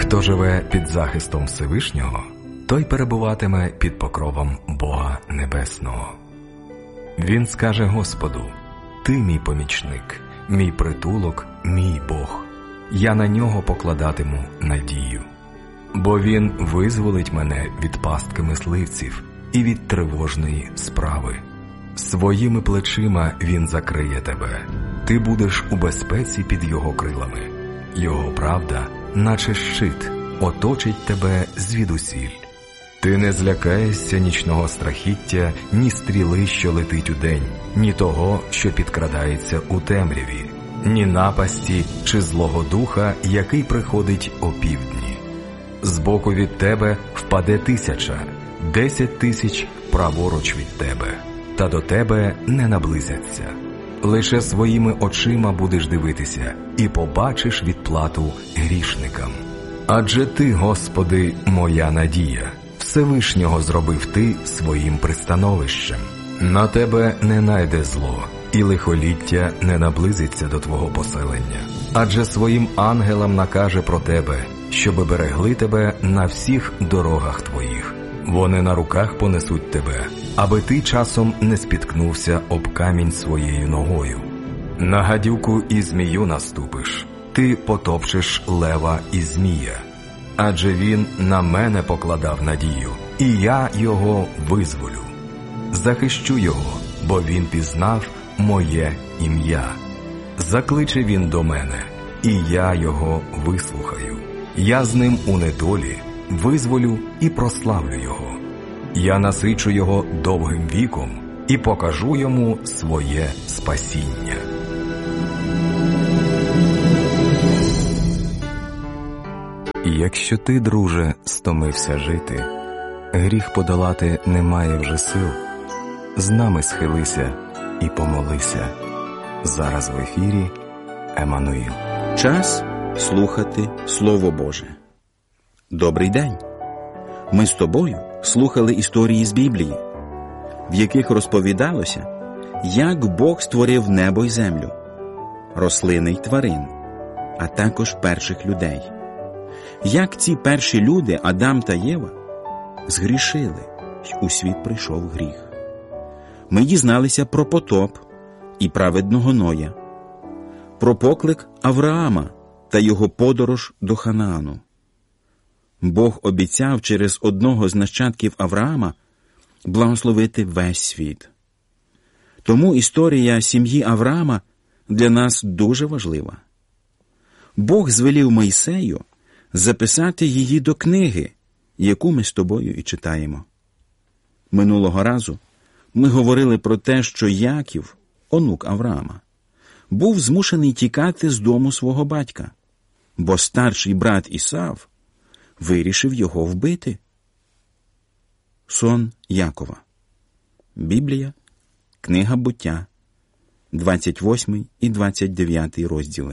Хто живе під захистом Всевишнього, той перебуватиме під покровом Бога Небесного. Він скаже Господу: «Ти мій помічник, мій притулок, мій Бог. Я на нього покладатиму надію. Бо він визволить мене від пастки мисливців і від тривожної справи. Своїми плечима він закриє тебе. Ти будеш у безпеці під його крилами. Його правда, наче щит, оточить тебе звідусіль. Ти не злякаєшся нічного страхіття, ні стріли, що летить удень, ні того, що підкрадається у темряві, ні напасті чи злого духа, який приходить опівдні. Збоку від тебе впаде 1000, 10 000 праворуч від тебе, та до тебе не наблизяться. Лише своїми очима будеш дивитися і побачиш відплату грішникам. Адже ти, Господи, моя надія, Всевишнього зробив ти своїм пристановищем. На тебе не найде зло, і лихоліття не наблизиться до твого поселення. Адже своїм ангелам накаже про тебе, щоби берегли тебе на всіх дорогах твоїх. Вони на руках понесуть тебе, аби ти часом не спіткнувся об камінь своєю ногою. На гадюку і змію наступиш, ти потопчеш лева і змія. Адже він на мене покладав надію, і я його визволю. Захищу його, бо він пізнав моє ім'я. Закличе він до мене, і я його вислухаю. Я з ним у недолі визволю і прославлю його. Я насичу його довгим віком і покажу йому своє спасіння. Якщо ти, друже, стомився жити, гріх подолати немає вже сил, з нами схилися і помолися. Зараз в ефірі Еммануїл. Час слухати Слово Боже. Добрий день! Ми з тобою слухали історії з Біблії, в яких розповідалося, як Бог створив небо й землю, рослини й тварин, а також перших людей. Як ці перші люди, Адам та Єва, згрішили, й у світ прийшов гріх. Ми дізналися про потоп і праведного Ноя, про поклик Авраама та його подорож до Ханаану. Бог обіцяв через одного з нащадків Авраама благословити весь світ. Тому історія сім'ї Авраама для нас дуже важлива. Бог звелів Мойсею записати її до книги, яку ми з тобою і читаємо. Минулого разу ми говорили про те, що Яків, онук Авраама, був змушений тікати з дому свого батька, бо старший брат Ісав вирішив його вбити. Сон Якова. Біблія, книга Буття, 28 і 29 розділи.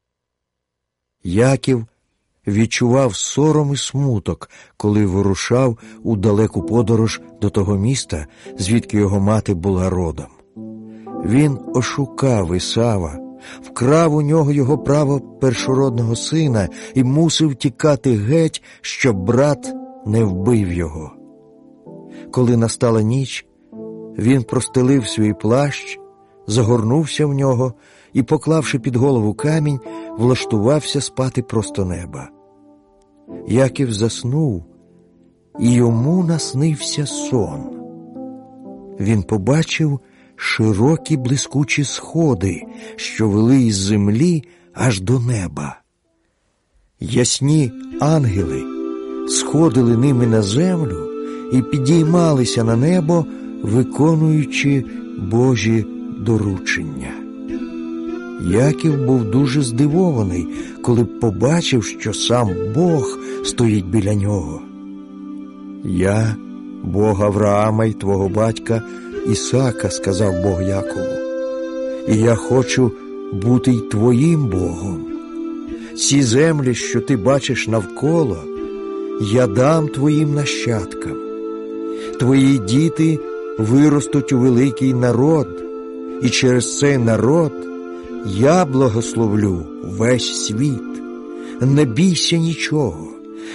Яків відчував сором і смуток, коли вирушав у далеку подорож до того міста, звідки його мати була родом. Він ошукав Ісава, вкрав у нього його право першородного сина і мусив тікати геть, щоб брат не вбив його. Коли настала ніч, він простелив свій плащ, загорнувся в нього і, поклавши під голову камінь, влаштувався спати просто неба. Яків заснув, і йому наснився сон. Він побачив широкі блискучі сходи, що вели із землі аж до неба. Ясні ангели сходили ними на землю і підіймалися на небо, виконуючи Божі доручення. Яків був дуже здивований, коли побачив, що сам Бог стоїть біля нього. «Я – Бог Авраама й твого батька Ісака», – сказав Бог Якову, «і я хочу бути й твоїм Богом. Ці землі, що ти бачиш навколо, я дам твоїм нащадкам. Твої діти виростуть у великий народ, і через цей народ я благословлю весь світ. Не бійся нічого,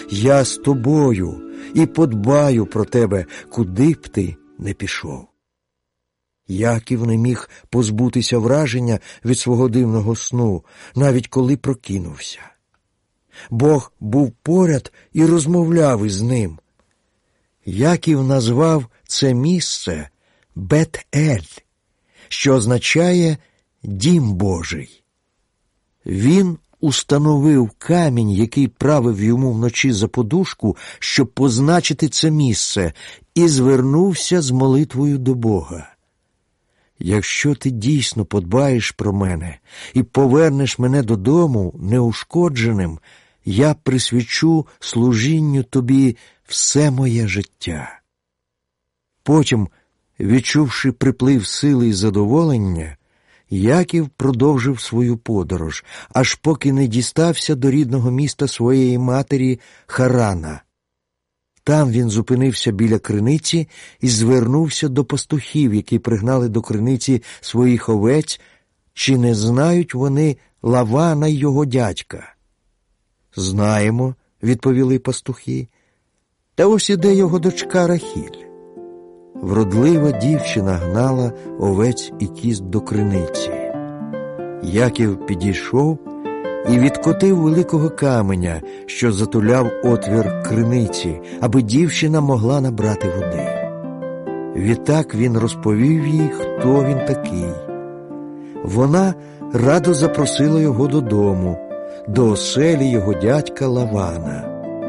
я з тобою і подбаю про тебе, куди б ти не пішов». Яків не міг позбутися враження від свого дивного сну, навіть коли прокинувся. Бог був поряд і розмовляв із ним. Яків назвав це місце Бет-Ель, що означає «дім Божий». Він установив камінь, який правив йому вночі за подушку, щоб позначити це місце, і звернувся з молитвою до Бога. «Якщо ти дійсно подбаєш про мене і повернеш мене додому неушкодженим, я присвячу служінню тобі все моє життя». Потім, відчувши приплив сили і задоволення, Яків продовжив свою подорож, аж поки не дістався до рідного міста своєї матері Харана. Там він зупинився біля криниці і звернувся до пастухів, які пригнали до криниці своїх овець, чи не знають вони Лавана й його дядька. «Знаємо», – відповіли пастухи, – «та ось іде його дочка Рахіль». Вродлива дівчина гнала овець і кіз до криниці. Яків підійшов і відкотив великого каменя, що затуляв отвір криниці, аби дівчина могла набрати води. Відтак він розповів їй, хто він такий. Вона радо запросила його додому, до оселі його дядька Лавана.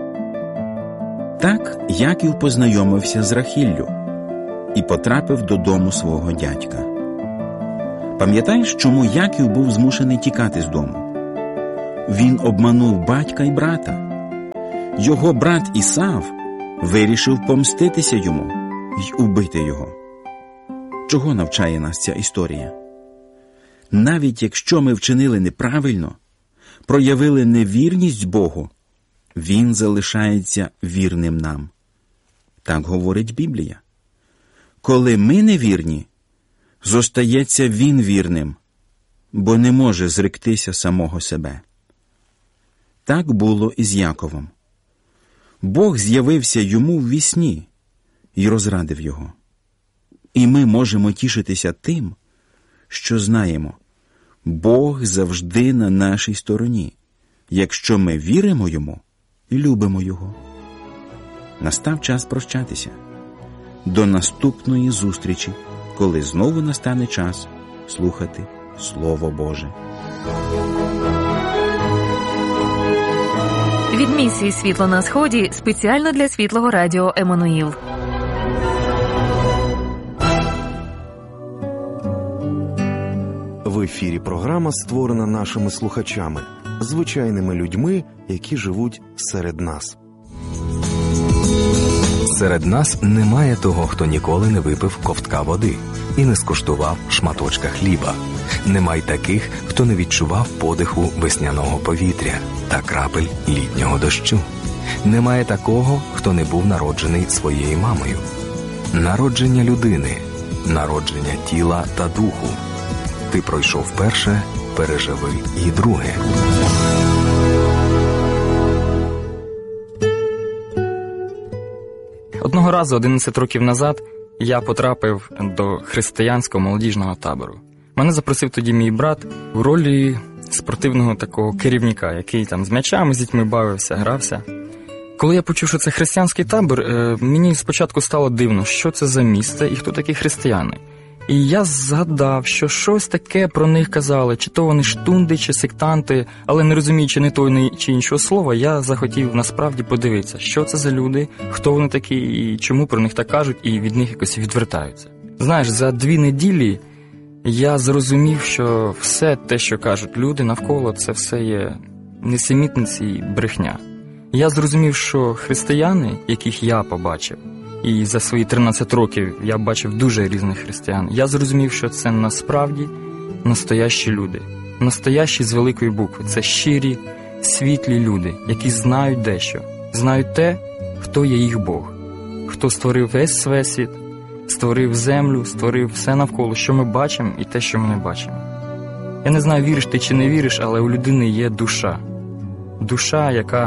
Так Яків познайомився з Рахіллю і потрапив додому свого дядька. Пам'ятаєш, чому Яків був змушений тікати з дому? Він обманув батька і брата. Його брат Ісав вирішив помститися йому й убити його. Чого навчає нас ця історія? Навіть якщо ми вчинили неправильно, проявили невірність Богу, Він залишається вірним нам. Так говорить Біблія. Коли ми невірні, зостається Він вірним, бо не може зректися самого себе. Так було і з Яковом. Бог з'явився йому в вісні і розрадив його. І ми можемо тішитися тим, що знаємо, Бог завжди на нашій стороні, якщо ми віримо Йому і любимо Його. Настав час прощатися. До наступної зустрічі, коли знову настане час слухати Слово Боже. Від місії «Світло на Сході» спеціально для Світлого радіо «Еммануїл». В ефірі програма створена нашими слухачами, звичайними людьми, які живуть серед нас. Серед нас немає того, хто ніколи не випив ковтка води і не скуштував шматочка хліба. Немає таких, хто не відчував подиху весняного повітря та крапель літнього дощу. Немає такого, хто не був народжений своєю мамою. Народження людини, народження тіла та духу. Ти пройшов перше, переживи і друге. Одного разу, 11 років назад, я потрапив до християнського молодіжного табору. Мене запросив тоді мій брат в ролі спортивного такого керівника, який там з м'ячами, з дітьми бавився, грався. Коли я почув, що це християнський табор, мені спочатку стало дивно, що це за місце і хто такі християни. І я згадав, що щось таке про них казали, чи то вони штунди, чи сектанти, але не розуміючи ні того, чи іншого слова, я захотів насправді подивитися, що це за люди, хто вони такі і чому про них так кажуть, і від них якось відвертаються. Знаєш, за 2 неділі я зрозумів, що все те, що кажуть люди навколо, це все є несемітниці і брехня. Я зрозумів, що християни, яких я побачив, і за свої 13 років я бачив дуже різних християн, я зрозумів, що це насправді настоящі люди. Настоящі з великої букви. Це щирі, світлі люди, які знають дещо. Знають те, хто є їх Бог. Хто створив весь всесвіт, створив землю, створив все навколо, що ми бачимо і те, що ми не бачимо. Я не знаю, віриш ти чи не віриш, але у людини є душа. Душа, яка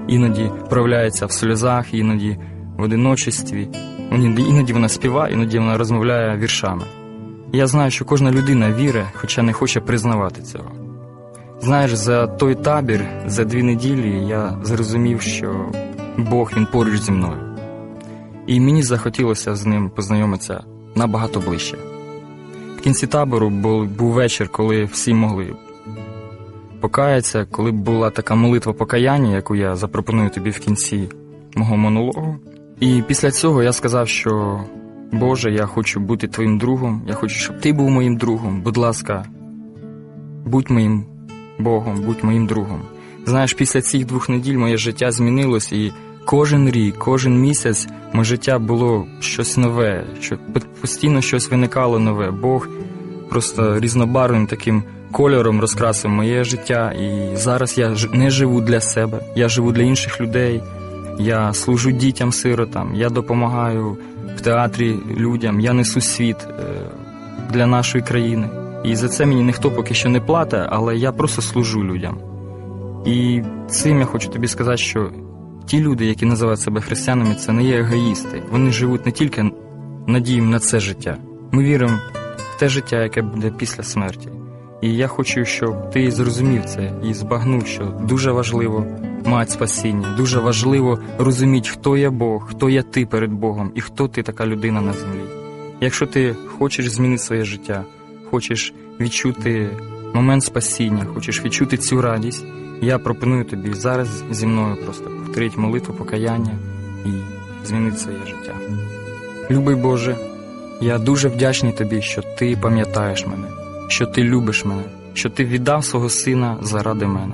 іноді проявляється в сльозах, іноді в одиночестві, іноді вона співає, іноді вона розмовляє віршами. Я знаю, що кожна людина вірить, хоча не хоче признавати цього. Знаєш, за той табір, за 2 неділі я зрозумів, що Бог, Він поруч зі мною. І мені захотілося з ним познайомитися набагато ближче. В кінці табору був вечір, коли всі могли покаятися, коли була така молитва покаяння, яку я запропоную тобі в кінці мого монологу. І після цього я сказав, що Боже, я хочу бути твоїм другом, я хочу, щоб ти був моїм другом. Будь ласка, будь моїм Богом, будь моїм другом. Знаєш, після цих 2 неділь моє життя змінилось, і кожен рік, кожен місяць моє життя було щось нове, що постійно щось виникало нове. Бог просто різнобарвним таким кольором розкрасив моє життя, і зараз я не живу для себе, я живу для інших людей, я служу дітям-сиротам, я допомагаю в театрі людям, я несу світ для нашої країни. І за це мені ніхто поки що не платить, але я просто служу людям. І цим я хочу тобі сказати, що ті люди, які називають себе християнами, це не є егоїсти. Вони живуть не тільки надієм на це життя. Ми віримо в те життя, яке буде після смерті. І я хочу, щоб ти зрозумів це і збагнув, що дуже важливо мати спасіння, дуже важливо розуміти, хто є Бог, хто є ти перед Богом і хто ти така людина на землі. Якщо ти хочеш змінити своє життя, хочеш відчути момент спасіння, хочеш відчути цю радість, я пропоную тобі зараз зі мною просто повторити молитву покаяння і змінити своє життя. Любий Боже, я дуже вдячний тобі, що ти пам'ятаєш мене, що ти любиш мене, що ти віддав свого сина заради мене.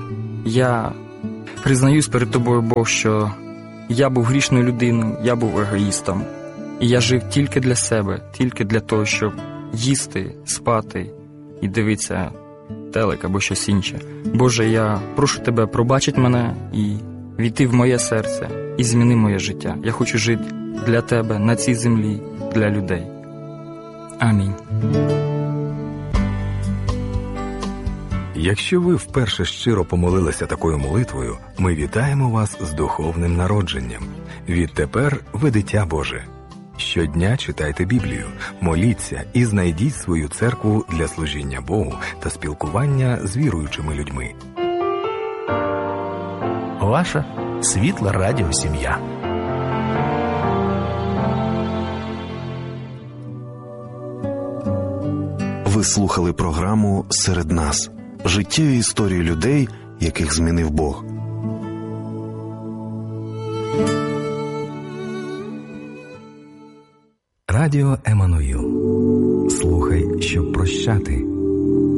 Я признаюсь перед тобою, Бог, що я був грішною людиною, я був егоїстом. І я жив тільки для себе, тільки для того, щоб їсти, спати і дивитися телек або щось інше. Боже, я прошу тебе пробачити мене і війти в моє серце і зміни моє життя. Я хочу жити для тебе на цій землі, для людей. Амінь. Якщо ви вперше щиро помолилися такою молитвою, ми вітаємо вас з духовним народженням. Відтепер ви дитя Боже. Щодня читайте Біблію, моліться і знайдіть свою церкву для служіння Богу та спілкування з віруючими людьми. Ваша світла радіосім'я. Ви слухали програму «Серед нас» – життєві історії людей, яких змінив Бог. Радіо Еммануїл. Слухай, щоб прощати.